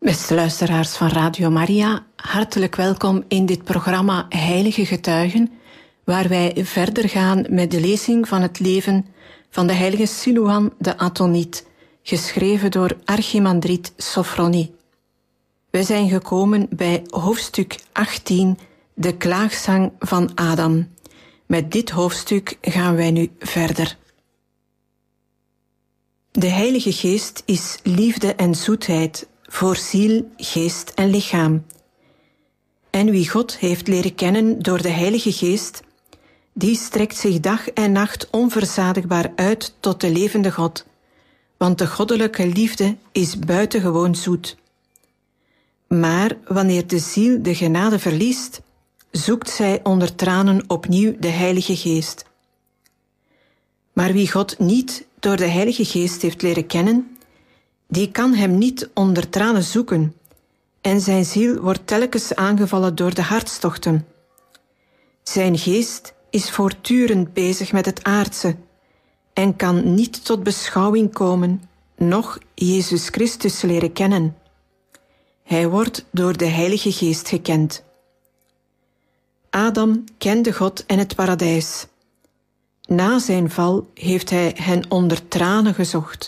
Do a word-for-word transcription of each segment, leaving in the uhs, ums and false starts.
Beste luisteraars van Radio Maria, hartelijk welkom in dit programma Heilige Getuigen, waar wij verder gaan met de lezing van het leven van de heilige Silouan de Athoniet, geschreven door Archimandriet Sophronie. Wij zijn gekomen bij hoofdstuk achttien, de klaagzang van Adam. Met dit hoofdstuk gaan wij nu verder. De Heilige Geest is liefde en zoetheid voor ziel, geest en lichaam. En wie God heeft leren kennen door de Heilige Geest, die strekt zich dag en nacht onverzadigbaar uit tot de levende God, want de goddelijke liefde is buitengewoon zoet. Maar wanneer de ziel de genade verliest, zoekt zij onder tranen opnieuw de Heilige Geest. Maar wie God niet door de Heilige Geest heeft leren kennen, die kan hem niet onder tranen zoeken, en zijn ziel wordt telkens aangevallen door de hartstochten. Zijn geest is voortdurend bezig met het aardse en kan niet tot beschouwing komen, noch Jezus Christus leren kennen. Hij wordt door de Heilige Geest gekend. Adam kende God en het paradijs. Na zijn val heeft hij hen onder tranen gezocht.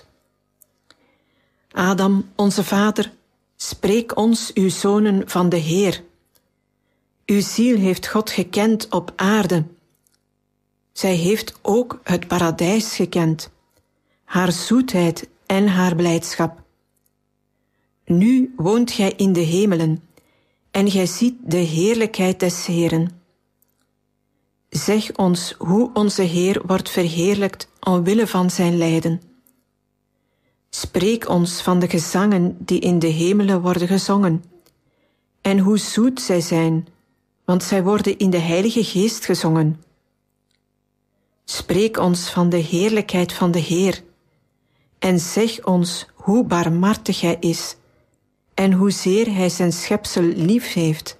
Adam, onze vader, spreek ons, uw zonen, van de Heer. Uw ziel heeft God gekend op aarde. Zij heeft ook het paradijs gekend, haar zoetheid en haar blijdschap. Nu woont gij in de hemelen, en gij ziet de heerlijkheid des Heeren. Zeg ons hoe onze Heer wordt verheerlijkt omwille van zijn lijden. Spreek ons van de gezangen die in de hemelen worden gezongen, en hoe zoet zij zijn, want zij worden in de Heilige Geest gezongen. Spreek ons van de heerlijkheid van de Heer, en zeg ons hoe barmhartig Hij is, en hoezeer Hij zijn schepsel lief heeft.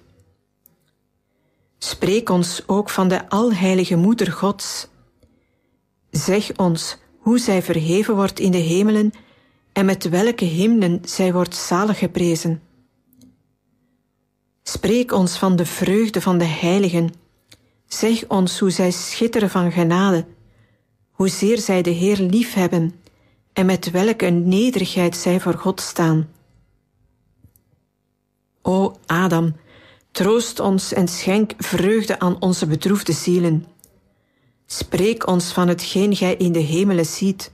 Spreek ons ook van de alheilige Moeder Gods. Zeg ons hoe zij verheven wordt in de hemelen en met welke hymnen zij wordt zalig geprezen. Spreek ons van de vreugde van de heiligen. Zeg ons hoe zij schitteren van genade, hoezeer zij de Heer lief hebben en met welke nederigheid zij voor God staan. O Adam, troost ons en schenk vreugde aan onze bedroefde zielen. Spreek ons van hetgeen gij in de hemelen ziet.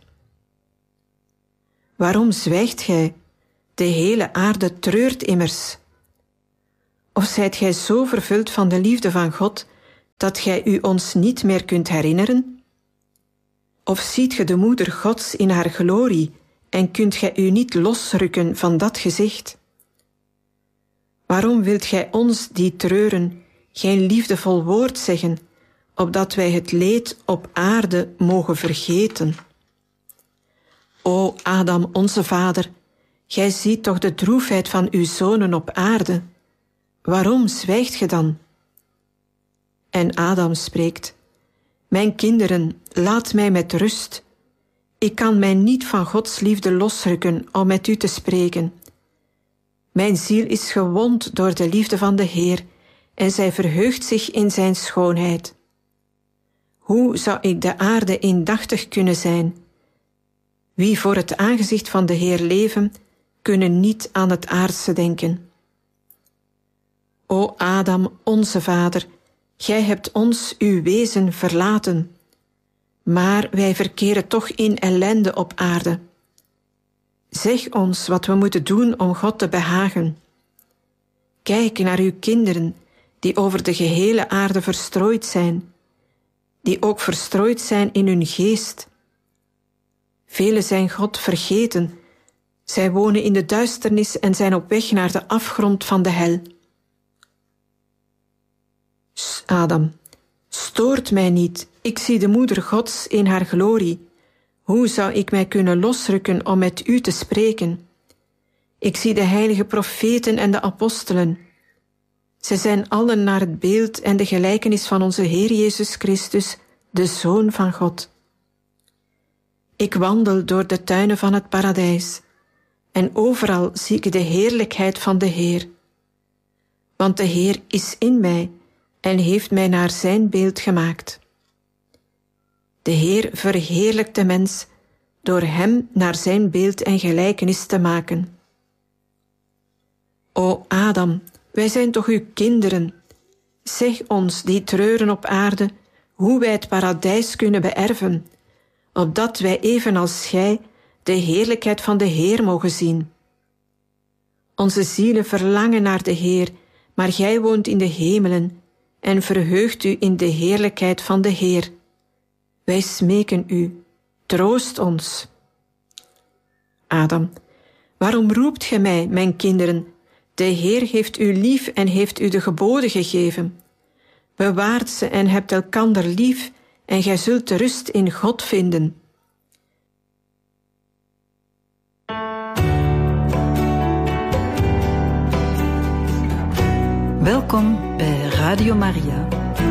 Waarom zwijgt gij? De hele aarde treurt immers. Of zijt gij zo vervuld van de liefde van God, dat gij u ons niet meer kunt herinneren? Of ziet ge de Moeder Gods in haar glorie, en kunt gij u niet losrukken van dat gezicht? Waarom wilt gij ons, die treuren, geen liefdevol woord zeggen, opdat wij het leed op aarde mogen vergeten? O Adam, onze vader, gij ziet toch de droefheid van uw zonen op aarde. Waarom zwijgt ge dan? En Adam spreekt: Mijn kinderen, laat mij met rust. Ik kan mij niet van Gods liefde losrukken om met u te spreken. Mijn ziel is gewond door de liefde van de Heer, en zij verheugt zich in zijn schoonheid. Hoe zou ik de aarde indachtig kunnen zijn? Wie voor het aangezicht van de Heer leven, kunnen niet aan het aardse denken. O Adam, onze vader, gij hebt ons, uw wezen, verlaten. Maar wij verkeren toch in ellende op aarde. Zeg ons wat we moeten doen om God te behagen. Kijk naar uw kinderen, die over de gehele aarde verstrooid zijn, die ook verstrooid zijn in hun geest. Velen zijn God vergeten. Zij wonen in de duisternis en zijn op weg naar de afgrond van de hel. Adam, stoort mij niet. Ik zie de Moeder Gods in haar glorie. Hoe zou ik mij kunnen losrukken om met u te spreken? Ik zie de heilige profeten en de apostelen. Zij zijn allen naar het beeld en de gelijkenis van onze Heer Jezus Christus, de Zoon van God. Ik wandel door de tuinen van het paradijs. en overal zie ik de heerlijkheid van de Heer. Want de Heer is in mij en heeft mij naar zijn beeld gemaakt. De Heer verheerlijkt de mens door hem naar zijn beeld en gelijkenis te maken. O Adam, wij zijn toch uw kinderen. Zeg ons, die treuren op aarde, hoe wij het paradijs kunnen beërven, opdat wij evenals gij de heerlijkheid van de Heer mogen zien. Onze zielen verlangen naar de Heer, maar gij woont in de hemelen en verheugt u in de heerlijkheid van de Heer. Wij smeken u, troost ons. Adam, waarom roept gij mij, mijn kinderen? De Heer heeft u lief en heeft u de geboden gegeven. Bewaart ze en hebt elkander lief, en gij zult de rust in God vinden. Welkom bij Radio Maria.